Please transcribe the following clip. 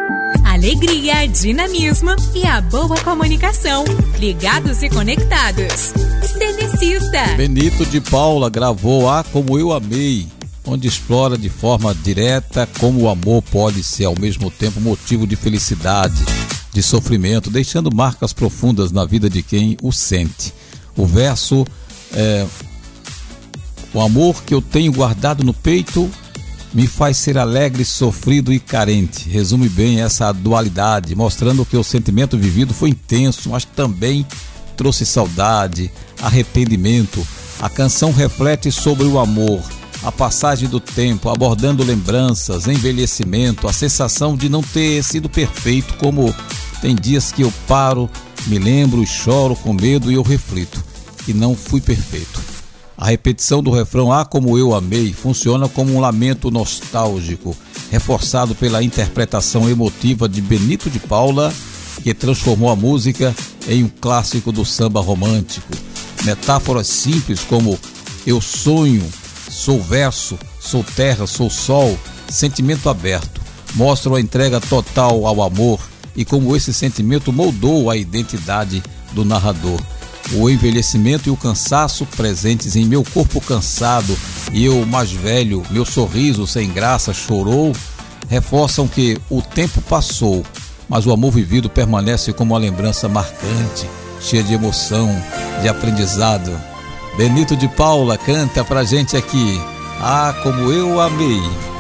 Alegria, dinamismo e a boa comunicação. Ligados e conectados. Cenicista. Benito de Paula gravou A Como Eu Amei, onde explora de forma direta como o amor pode ser ao mesmo tempo motivo de felicidade, de sofrimento, deixando marcas profundas na vida de quem o sente. O verso é: o amor que eu tenho guardado no peito me faz ser alegre, sofrido e carente. Resume bem essa dualidade, mostrando que o sentimento vivido foi intenso, mas também trouxe saudade, arrependimento. A canção reflete sobre o amor, a passagem do tempo, abordando lembranças, envelhecimento, a sensação de não ter sido perfeito, como tem dias que eu paro, me lembro e choro com medo e eu reflito que não fui perfeito. A repetição do refrão A Como Eu Amei funciona como um lamento nostálgico, reforçado pela interpretação emotiva de Benito de Paula, que transformou a música em um clássico do samba romântico. Metáforas simples como eu sonho, sou verso, sou terra, sou sol, sentimento aberto, mostram a entrega total ao amor e como esse sentimento moldou a identidade do narrador. O envelhecimento e o cansaço presentes em meu corpo cansado e eu mais velho, meu sorriso sem graça chorou, reforçam que o tempo passou, mas o amor vivido permanece como uma lembrança marcante, cheia de emoção, de aprendizado. Benito de Paula canta pra gente aqui, Ah, Como Eu Amei.